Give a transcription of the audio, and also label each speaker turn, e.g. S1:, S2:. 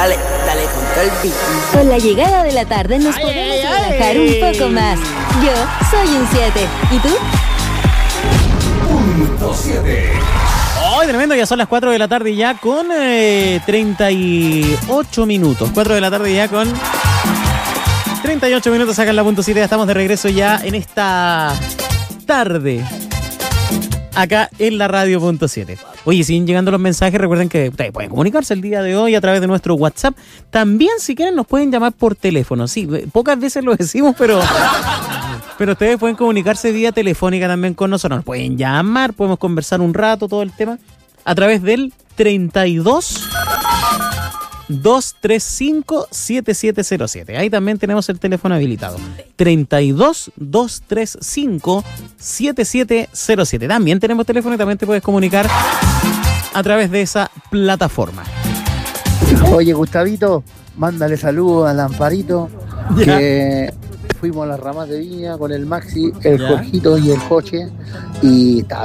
S1: Dale con todo el beat.
S2: Con la llegada de la tarde nos podemos relajar un poco más. Yo soy un 7. ¿Y tú?
S3: Punto 7.
S4: ¡Ay, tremendo! Ya son las 4 de la tarde ya con 38 minutos. 4 de la tarde ya con 38 minutos. Sacan la punto 7. Ya estamos de regreso ya en esta tarde. Acá en la radio punto 7. Oye, siguen llegando los mensajes. Recuerden que ustedes pueden comunicarse el día de hoy a través de nuestro WhatsApp. También, si quieren, nos pueden llamar por teléfono. Sí, pocas veces lo decimos, pero ustedes pueden comunicarse vía telefónica también con nosotros. Nos pueden llamar, podemos conversar un rato, todo el tema, a través del 32 235 7707. Ahí también tenemos el teléfono habilitado. 32 235 7707. También tenemos teléfono y también te puedes comunicar a través de esa plataforma.
S5: Oye, Gustavito, mándale saludos al Amparito,
S4: Ya.
S5: que fuimos a las ramas de viña con el Maxi, el
S4: Ya.
S5: Jorgito y el Coche, y está